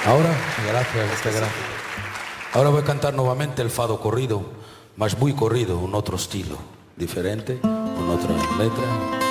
Ahora, gracias, muchas gracias. Ahora voy a cantar nuevamente el fado corrido, mas muy corrido, un otro estilo, diferente, con otra letra.